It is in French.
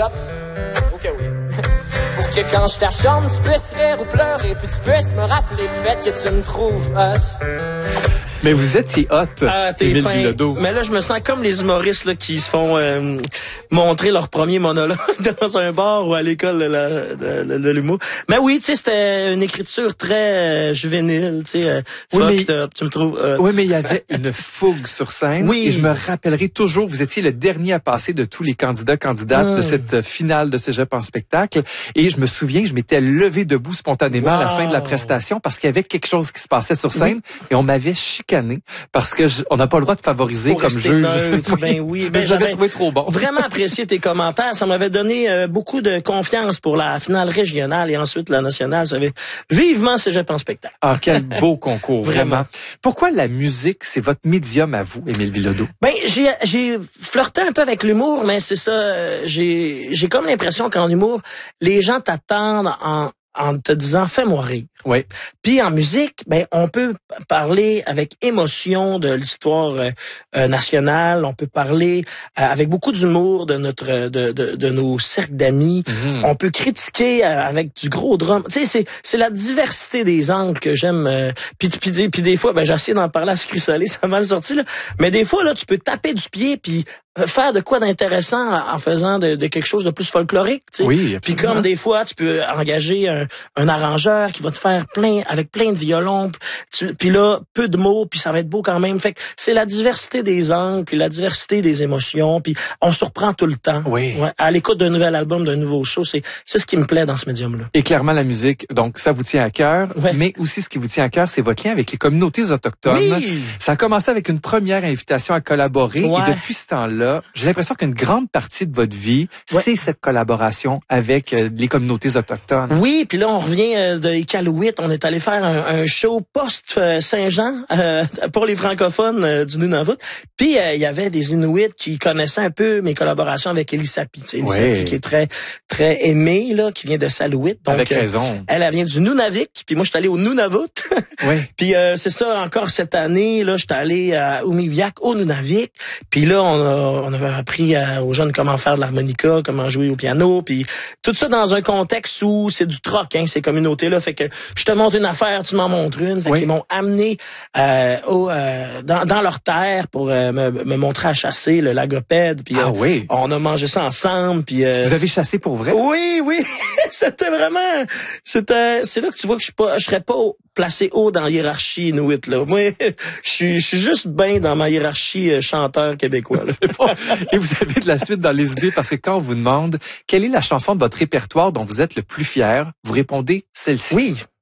up. Ok, oui. Pour que quand je t'achante, tu puisses rire ou pleurer, puis tu puisses me rappeler le fait que tu me trouves hot. Mais vous étiez hot, Émile Bilodeau. Mais là, je me sens comme les humoristes là, qui se font montrer leur premier monologue dans un bar ou à l'école de l'humour. Mais oui, tu sais, c'était une écriture très juvénile, tu sais, fucked up, tu me trouves. Oui, mais il y avait une fougue sur scène. Oui. Et je me rappellerai toujours, vous étiez le dernier à passer de tous les candidates de cette finale de Cégep en spectacle. Et je me souviens, je m'étais levé debout spontanément à la fin de la prestation parce qu'il y avait quelque chose qui se passait sur scène et on m'avait chicané parce que on n'a pas le droit de favoriser pour comme juge. Neutre, ben oui. Ben, j'avais trouvé trop bon. Vraiment apprécié tes commentaires. Ça m'avait donné beaucoup de confiance pour la finale régionale et ensuite la nationale. Ça avait vivement Cégep en spectacle. Ah, quel beau concours, vraiment. Pourquoi la musique, c'est votre médium à vous, Émile Bilodeau? Ben, j'ai flirté un peu avec l'humour, mais c'est ça. J'ai comme l'impression qu'en humour, les gens t'attendent en te disant fais-moi rire. Oui. Puis en musique, ben on peut parler avec émotion de l'histoire nationale, on peut parler avec beaucoup d'humour de de nos cercles d'amis, on peut critiquer avec du gros drum. Tu sais, c'est la diversité des angles que j'aime. Puis des fois, ben j'essaie d'en parler à ce Chrysalé, ça a mal sorti là, mais des fois là tu peux taper du pied puis faire de quoi d'intéressant en faisant de quelque chose de plus folklorique, tu sais. Oui, puis comme des fois tu peux engager un arrangeur qui va te faire avec plein de violons, puis là peu de mots, puis ça va être beau quand même. Fait que c'est la diversité des angles, puis la diversité des émotions, puis on surprend tout le temps. Oui. Ouais, à l'écoute d'un nouvel album, d'un nouveau show, c'est ce qui me plaît dans ce médium-là. Et clairement la musique, donc ça vous tient à cœur, mais aussi ce qui vous tient à cœur, c'est votre lien avec les communautés autochtones. Oui. Ça a commencé avec une première invitation à collaborer et depuis ce temps-là, j'ai l'impression qu'une grande partie de votre vie, c'est cette collaboration avec les communautés autochtones. Oui, puis là on revient de Iqaluit, on est allé faire un show post Saint-Jean pour les francophones du Nunavut. Puis il y avait des Inuits qui connaissaient un peu mes collaborations avec Elisapi, tu sais, Elisapi qui est très très aimée là, qui vient de Salouit. Donc avec raison. Elle vient du Nunavik, puis moi je suis allé au Nunavut. Oui. Puis c'est ça encore cette année là, je suis allé à Umiviak au Nunavik. Puis là on avait appris aux jeunes comment faire de l'harmonica, comment jouer au piano, puis tout ça dans un contexte où c'est du troc, hein, ces communautés-là. Fait que je te montre une affaire, tu m'en montres une. Fait qu'ils m'ont amené dans leur terre pour me montrer à chasser le lagopède. Puis on a mangé ça ensemble. Puis vous avez chassé pour vrai? Oui. C'était vraiment. C'est là que tu vois que je serais pas placé haut dans la hiérarchie inuit là. Moi, je suis juste bien dans ma hiérarchie chanteur québécois. Et vous avez de la suite dans les idées parce que quand on vous demande quelle est la chanson de votre répertoire dont vous êtes le plus fier, vous répondez celle-ci. Oui.